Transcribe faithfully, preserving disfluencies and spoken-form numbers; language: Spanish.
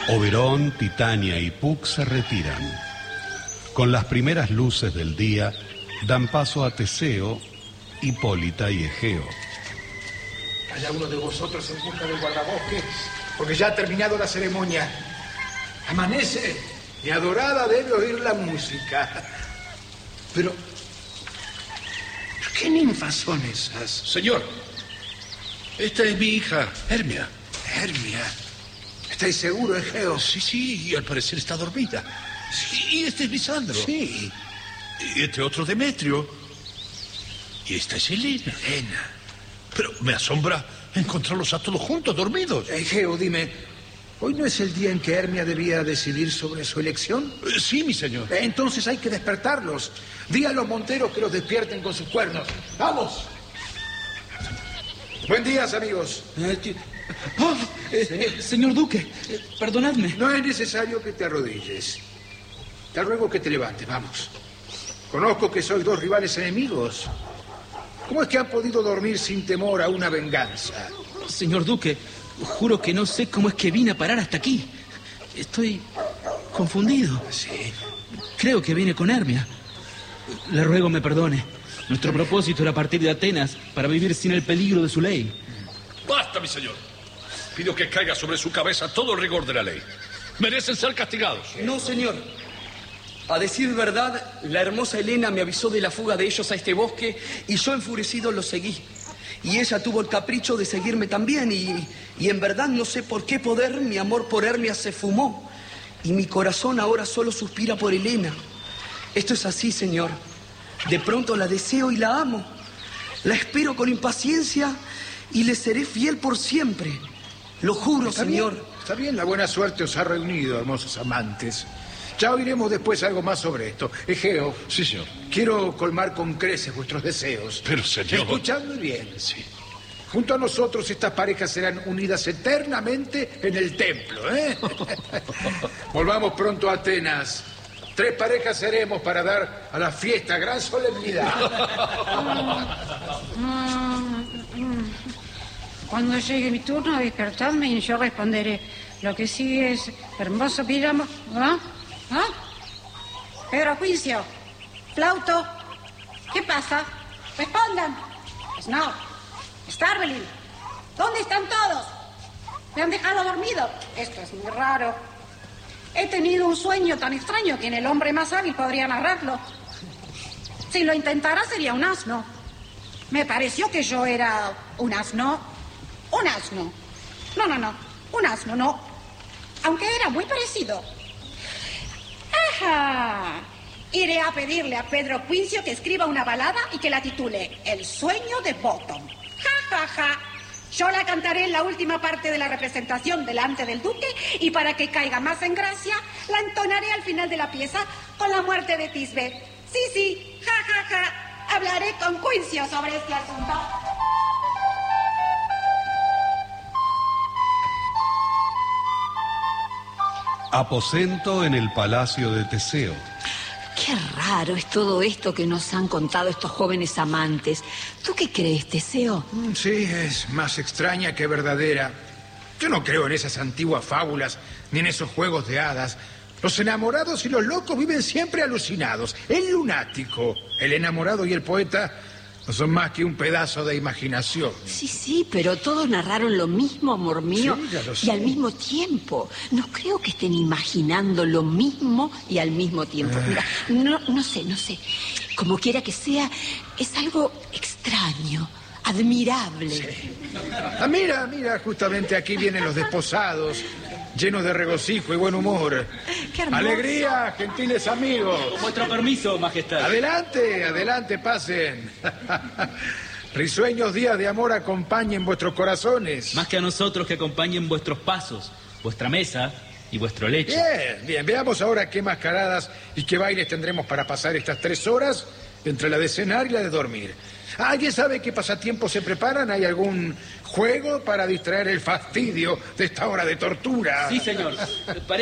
Oberón, Titania y Puck se retiran. Con las primeras luces del día dan paso a Teseo, Hipólita y Egeo. Allá uno de vosotros en busca del guardabosques, porque ya ha terminado la ceremonia. Amanece, mi adorada debe oír la música. Pero, ¿qué ninfas son esas? Señor, esta es mi hija, Hermia. Hermia. ¿Estáis seguro, Egeo? Sí, sí, y al parecer está dormida. Sí, y este es Lisandro. Sí. Y este otro Demetrio. Y esta es Helena. Helena. Pero me asombra encontrarlos a todos juntos, dormidos. Egeo, dime, ¿hoy no es el día en que Hermia debía decidir sobre su elección? Eh, sí, mi señor. Entonces hay que despertarlos. Di a los monteros que los despierten con sus cuernos. ¡Vamos! Buen día, amigos. Eh, oh, eh, señor Duque, eh, perdonadme. No es necesario que te arrodilles. Te ruego que te levantes, vamos. Conozco que sois dos rivales enemigos. ¿Cómo es que han podido dormir sin temor a una venganza? Señor Duque, juro que no sé cómo es que vine a parar hasta aquí. Estoy confundido. Sí. Creo que vine con Hermia. Le ruego me perdone. Nuestro propósito era partir de Atenas para vivir sin el peligro de su ley. Basta, mi señor. Pido que caiga sobre su cabeza todo el rigor de la ley. Merecen ser castigados. No, señor. A decir verdad, la hermosa Helena me avisó de la fuga de ellos a este bosque y yo enfurecido los seguí. Y ella tuvo el capricho de seguirme también y, y en verdad no sé por qué poder mi amor por Hermia se fumó y mi corazón ahora solo suspira por Helena. Esto es así, señor. De pronto la deseo y la amo. La espero con impaciencia y le seré fiel por siempre. Lo juro, Está señor. bien, está bien, la buena suerte os ha reunido, hermosos amantes. Ya oiremos después algo más sobre esto. Egeo. Sí, señor. Quiero colmar con creces vuestros deseos. Pero, señor... Escuchadme bien. Sí. Junto a nosotros estas parejas serán unidas eternamente en el templo, ¿eh? Volvamos pronto a Atenas. Tres parejas seremos para dar a la fiesta gran solemnidad. Cuando llegue mi turno, despertadme y yo responderé. Lo que sigue es hermoso pijama. ¿Ah? ¿Ah? Pedro Juicio, Plauto, ¿qué pasa? Respondan. Snow, Starbelin, ¿dónde están todos? Me han dejado dormido. Esto es muy raro. He tenido un sueño tan extraño que ni el hombre más hábil podría narrarlo. Si lo intentara sería un asno. Me pareció que yo era un asno. Un asno. No, no, no. Un asno, no. Aunque era muy parecido. ¡Ajá! Iré a pedirle a Pedro Quincio que escriba una balada y que la titule El sueño de Bottom. ¡Ja, ja, ja! Yo la cantaré en la última parte de la representación delante del duque y para que caiga más en gracia, la entonaré al final de la pieza con la muerte de Tisbe. Sí, sí, ja, ja, ja. Hablaré con Quincio sobre este asunto. Aposento en el palacio de Teseo. Qué raro es todo esto que nos han contado estos jóvenes amantes. ¿Tú qué crees, Teseo? Sí, es más extraña que verdadera. Yo no creo en esas antiguas fábulas, ni en esos juegos de hadas. Los enamorados y los locos viven siempre alucinados. El lunático, el enamorado y el poeta no son más que un pedazo de imaginación. Sí, sí, pero todos narraron lo mismo, amor mío, Sí, ya lo y sé. al mismo tiempo. No creo que estén imaginando lo mismo y al mismo tiempo. Mira, no, no sé, no sé. Como quiera que sea, es algo extraño, admirable. Sí. Ah, mira, mira, justamente aquí vienen los desposados, llenos de regocijo y buen humor. Qué hermoso. ¡Alegría, gentiles amigos! Con vuestro permiso, majestad. Adelante, adelante, pasen. Risueños días de amor acompañen vuestros corazones. Más que a nosotros que acompañen vuestros pasos, vuestra mesa y vuestro lecho. Bien, bien, veamos ahora qué mascaradas y qué bailes tendremos para pasar estas tres horas entre la de cenar y la de dormir. ¿Alguien sabe qué pasatiempos se preparan? ¿Hay algún juego para distraer el fastidio de esta hora de tortura? Sí, señor.